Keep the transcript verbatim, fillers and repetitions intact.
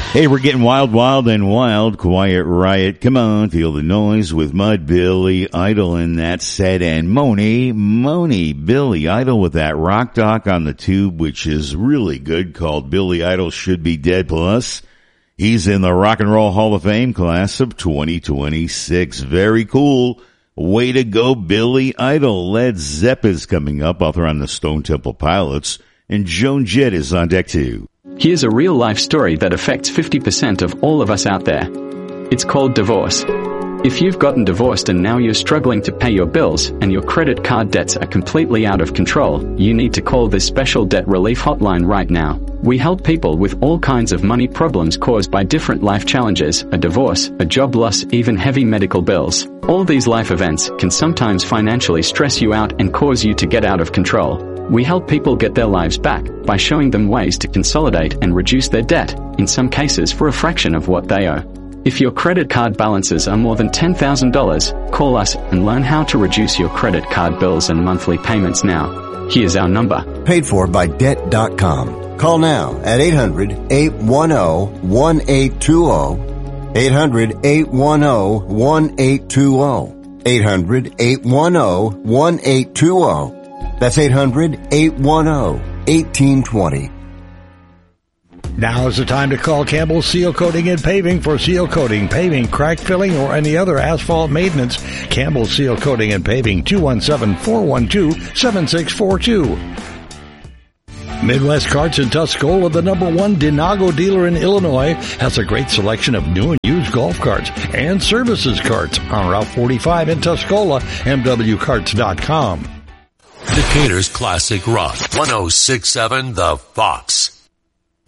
Hey, we're getting wild, wild, and wild. Quiet Riot. Come on, feel the noise with Mud, Billy Idol, and that set, and Moni, Moni, Billy Idol with that rock doc on the tube, which is really good, called Billy Idol Should Be Dead Plus. He's in the Rock and Roll Hall of Fame class of twenty twenty-six. Very cool. Way to go, Billy Idol. Led Zepp is coming up, author on the Stone Temple Pilots, and Joan Jett is on deck too. Here's a real-life story that affects fifty percent of all of us out there. It's called divorce. If you've gotten divorced and now you're struggling to pay your bills and your credit card debts are completely out of control, you need to call this special debt relief hotline right now. We help people with all kinds of money problems caused by different life challenges, a divorce, a job loss, even heavy medical bills. All these life events can sometimes financially stress you out and cause you to get out of control. We help people get their lives back by showing them ways to consolidate and reduce their debt, in some cases for a fraction of what they owe. If your credit card balances are more than ten thousand dollars, call us and learn how to reduce your credit card bills and monthly payments now. Here's our number. Paid for by debt dot com. Call now at eight hundred, eight one zero, one eight two zero. eight hundred, eight one zero, one eight two zero. eight hundred, eight one zero, one eight two zero. That's eight hundred, eight one zero, one eight two zero. Now is the time to call Campbell Seal Coating and Paving for seal coating, paving, crack filling, or any other asphalt maintenance. Campbell Seal Coating and Paving, two one seven, four one two, seven six four two. Midwest Carts in Tuscola, the number one Dinago dealer in Illinois, has a great selection of new and used golf carts and services carts on Route forty-five in Tuscola, M W carts dot com. Decatur's Classic Rock, one oh six point seven The Fox.